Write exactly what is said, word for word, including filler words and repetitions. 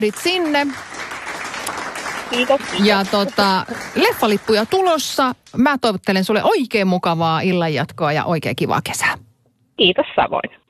sinne. Kiitos. Ja tota, leffalippuja tulossa. Mä toivottelen sulle oikein mukavaa illanjatkoa ja oikein kivaa kesää. Kiitos samoin.